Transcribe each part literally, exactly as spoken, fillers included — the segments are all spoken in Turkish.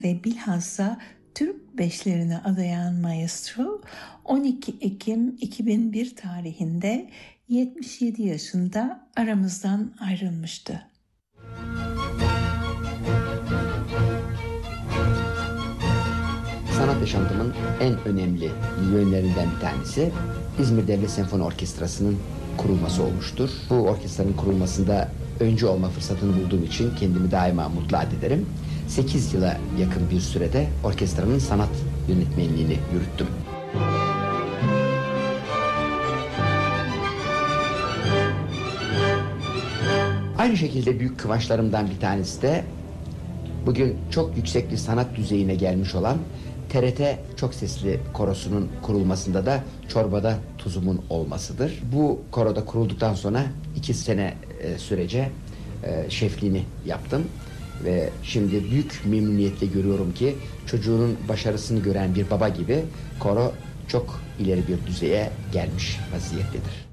ve bilhassa Türk beşlerine adayan maestro on iki Ekim iki bin bir tarihinde yetmiş yedi yaşında aramızdan ayrılmıştı. Sanat yaşantımın en önemli yönlerinden bir tanesi İzmir Devlet Senfoni Orkestrası'nın kurulması olmuştur. Bu orkestranın kurulmasında öncü olma fırsatını bulduğum için kendimi daima mutlu addederim. sekiz yıla yakın bir sürede orkestranın sanat yönetmenliğini yürüttüm. Aynı şekilde büyük kıvançlarımdan bir tanesi de bugün çok yüksek bir sanat düzeyine gelmiş olan T R T Çok Sesli Korosu'nun kurulmasında da çorbada tuzumun olmasıdır. Bu koroda kurulduktan sonra iki sene e, sürece e, şefliğini yaptım. Ve şimdi büyük memnuniyetle görüyorum ki çocuğunun başarısını gören bir baba gibi koro çok ileri bir düzeye gelmiş vaziyettedir.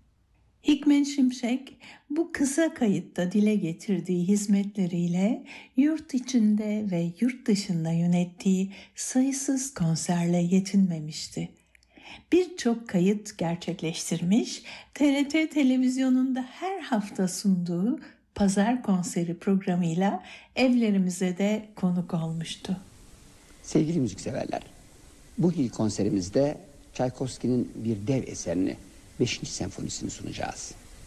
Hikmet Şimşek bu kısa kayıtta dile getirdiği hizmetleriyle yurt içinde ve yurt dışında yönettiği sayısız konserle yetinmemişti. Birçok kayıt gerçekleştirmiş, T R T televizyonunda her hafta sunduğu Pazar Konseri programıyla evlerimize de konuk olmuştu. Sevgili müzikseverler, bu yıl konserimizde Çaykovski'nin bir dev eserini, beşinci senfonisini sunacağız.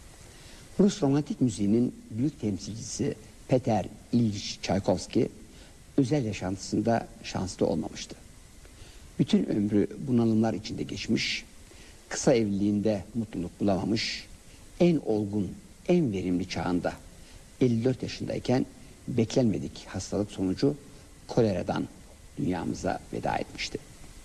Rus romantik müziğinin büyük temsilcisi Peter İlyich Çaykovski özel yaşantısında şanslı olmamıştı. Bütün ömrü bunalımlar içinde geçmiş, kısa evliliğinde mutluluk bulamamış, en olgun, en verimli çağında elli dört yaşındayken beklenmedik hastalık sonucu koleradan dünyamıza veda etmişti.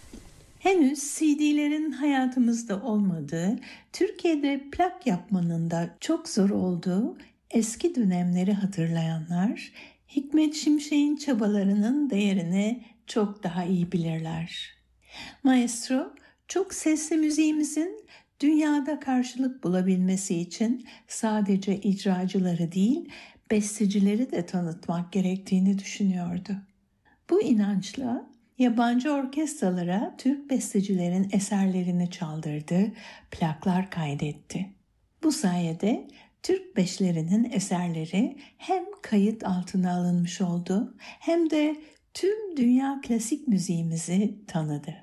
Henüz C D'lerin hayatımızda olmadığı, Türkiye'de plak yapmanın da çok zor olduğu eski dönemleri hatırlayanlar, Hikmet Şimşek'in çabalarının değerini çok daha iyi bilirler. Maestro, çok sesli müziğimizin dünyada karşılık bulabilmesi için sadece icracıları değil, bestecileri de tanıtmak gerektiğini düşünüyordu. Bu inançla yabancı orkestralara Türk bestecilerin eserlerini çaldırdı, plaklar kaydetti. Bu sayede Türk beşlerinin eserleri hem kayıt altına alınmış oldu hem de tüm dünya klasik müziğimizi tanıdı.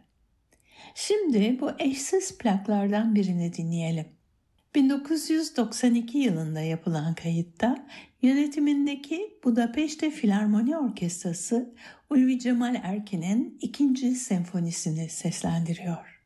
Şimdi bu eşsiz plaklardan birini dinleyelim. bin dokuz yüz doksan iki yılında yapılan kayıtta yönetimindeki Budapeşte Filarmoni Orkestrası Ulvi Cemal Erkin'in ikinci senfonisini seslendiriyor.